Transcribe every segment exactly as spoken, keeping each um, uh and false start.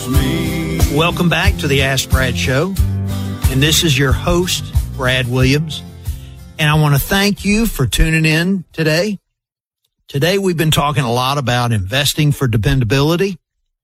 Welcome back to the Ask Brad Show. And this is your host, Brad Williams. And I want to thank you for tuning in today. Today, we've been talking a lot about investing for dependability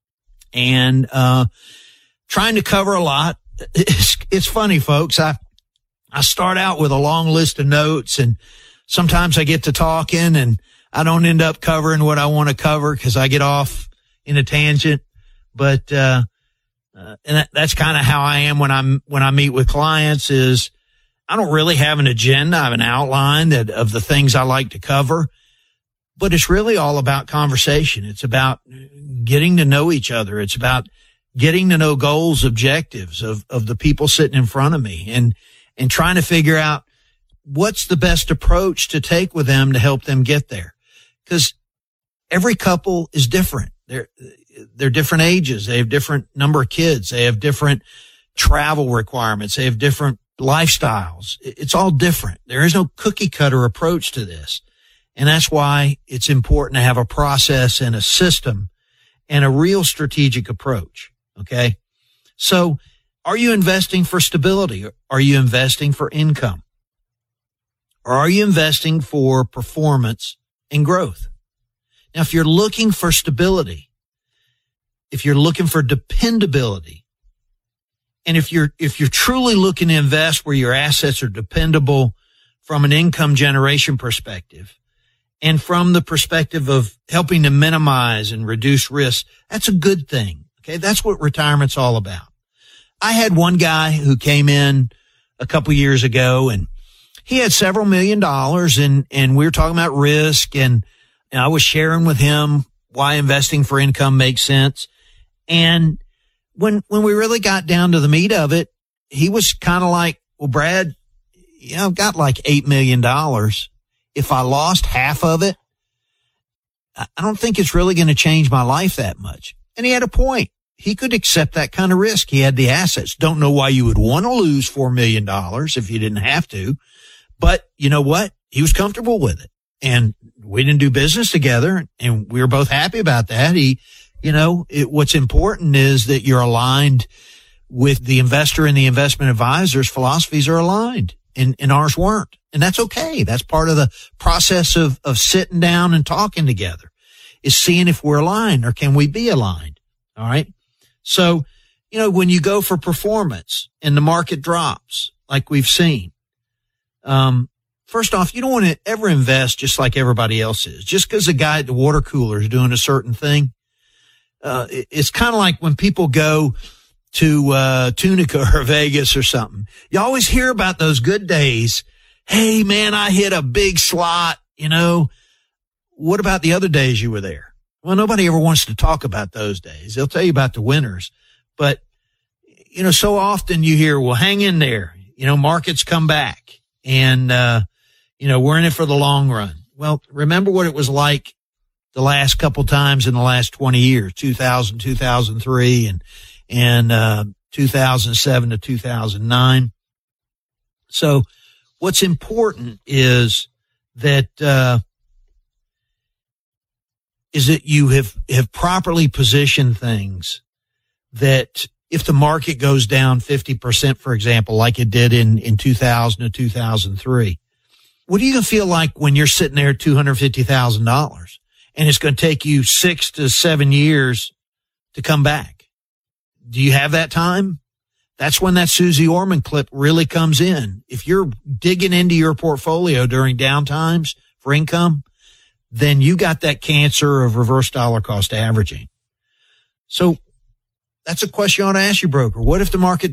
and uh trying to cover a lot. It's, it's funny, folks. I I start out with a long list of notes, and sometimes I get to talking and I don't end up covering what I want to cover because I get off in a tangent. But uh, uh and that, that's kind of how I am when I'm when I meet with clients. Is I don't really have an agenda. I have an outline that of the things I like to cover. But it's really all about conversation. It's about getting to know each other. It's about getting to know goals, objectives of, of the people sitting in front of me, and, and trying to figure out what's the best approach to take with them to help them get there. Because every couple is different. They're, they're different ages. They have different number of kids. They have different travel requirements. They have different lifestyles. It's all different. There is no cookie cutter approach to this. And that's why it's important to have a process and a system and a real strategic approach. Okay. So are you investing for stability? Are you investing for income? Or are you investing for performance and growth? Now, if you're looking for stability, if you're looking for dependability, and if you're, if you're truly looking to invest where your assets are dependable from an income generation perspective, and from the perspective of helping to minimize and reduce risk, that's a good thing. Okay. That's what retirement's all about. I had one guy who came in a couple years ago, and he had several million dollars, and, and we were talking about risk, and, and I was sharing with him why investing for income makes sense. And when, when we really got down to the meat of it, he was kind of like, well, Brad, you know, I've got like eight million dollars. If I lost half of it, I don't think it's really going to change my life that much. And he had a point. He could accept that kind of risk. He had the assets. Don't know why you would want to lose four million dollars if you didn't have to. But you know what? He was comfortable with it. And we didn't do business together, and we were both happy about that. He, you know, it, what's important is that you're aligned with the investor, and the investment advisor's philosophies are aligned, and, and ours weren't. And that's okay. That's part of the process of, of sitting down and talking together, is seeing if we're aligned, or can we be aligned? All right. So, you know, when you go for performance and the market drops like we've seen, um, first off, you don't want to ever invest just like everybody else is. Just because the guy at the water cooler is doing a certain thing. Uh, it, it's kind of like when people go to, uh, Tunica or Vegas or something. You always hear about those good days. Hey, man, I hit a big slot, you know. What about the other days you were there? Well, nobody ever wants to talk about those days. They'll tell you about the winners. But, you know, so often you hear, well, hang in there. You know, markets come back, and, uh, you know, we're in it for the long run. Well, remember what it was like the last couple times in the last twenty years, two thousand, two thousand three, and, and, uh, two thousand seven to two thousand nine. So, what's important is that, uh, is that you have, have properly positioned things that if the market goes down fifty percent, for example, like it did in, in two thousand to two thousand three, what are you going to feel like when you're sitting there at two hundred fifty thousand dollars and it's going to take you six to seven years to come back? Do you have that time? That's when that Susie Orman clip really comes in. If you're digging into your portfolio during down times for income, then you got that cancer of reverse dollar cost averaging. So that's a question you ought to ask your broker. What if the market